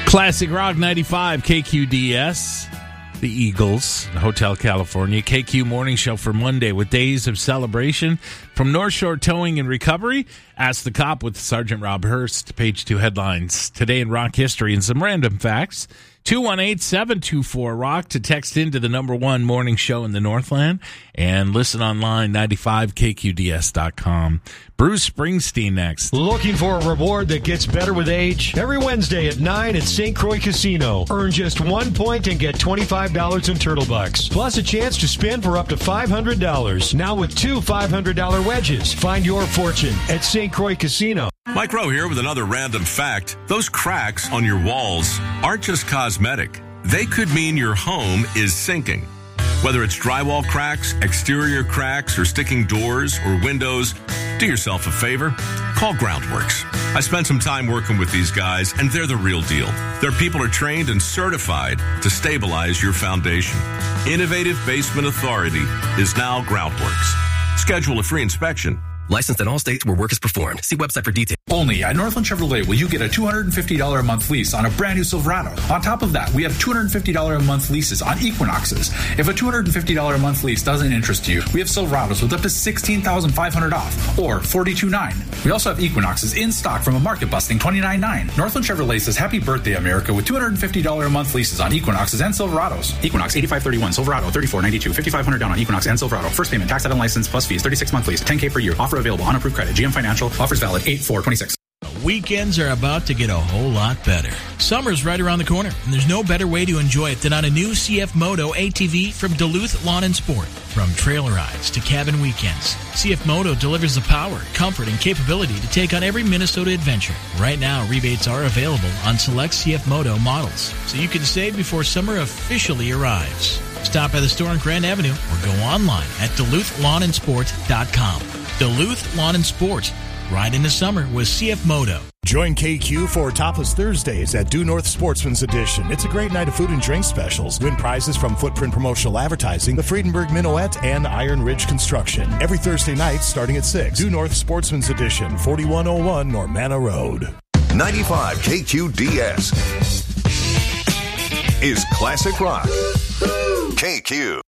Classic Rock 95, KQDS, the Eagles, Hotel California, KQ Morning Show for Monday with days of celebration from North Shore Towing and Recovery. Ask the Cop with Sergeant Rob Hurst, page 2 headlines. Today in rock history and some random facts. 218-724-ROCK to text into the number one morning show in the Northland and listen online, 95kqds.com. Bruce Springsteen next. Looking for a reward that gets better with age? Every Wednesday at 9 at St. Croix Casino. Earn just 1 point and get $25 in Turtle Bucks. Plus a chance to spin for up to $500. Now with 2 $500 wedges. Find your fortune at St. Croix Casino. Mike Rowe here with another random fact. Those cracks on your walls aren't just cosmetic. They could mean your home is sinking. Whether it's drywall cracks, exterior cracks, or sticking doors or windows, do yourself a favor. Call Groundworks. I spent some time working with these guys, and they're the real deal. Their people are trained and certified to stabilize your foundation. Innovative Basement Authority is now Groundworks. Schedule a free inspection. Licensed in all states where work is performed. See website for details. Only at Northland Chevrolet will you get a $250 a month lease on a brand new Silverado. On top of that, we have $250 a month leases on Equinoxes. If a $250 a month lease doesn't interest you, we have Silverados with up to $16,500 off or $42,900. We also have Equinoxes in stock from a market-busting $29,900. Northland Chevrolet says happy birthday, America, with $250 a month leases on Equinoxes and Silverados. Equinox 8531, Silverado 3492, $5,500 down on Equinox and Silverado. First payment, tax title license plus fees, 36-month lease, $10K per year. Offer available on approved credit. GM Financial. Offers valid 8/4/26. Weekends are about to get a whole lot better. Summer's right around the corner, and there's no better way to enjoy it than on a new CF Moto ATV from Duluth Lawn and Sport. From trail rides to cabin weekends, CF Moto delivers the power, comfort, and capability to take on every Minnesota adventure. Right now, rebates are available on select CF Moto models, so you can save before summer officially arrives. Stop by the store on Grand Avenue or go online at DuluthLawnandSport.com. Duluth Lawn and Sport. Ride into summer with CF Moto. Join KQ for Topless Thursdays at Due North Sportsman's Edition. It's a great night of food and drink specials. Win prizes from Footprint Promotional Advertising, the Friedenberg Minuet, and Iron Ridge Construction. Every Thursday night starting at 6. Due North Sportsman's Edition, 4101 Normanna Road. 95 KQDS is Classic Rock. KQ.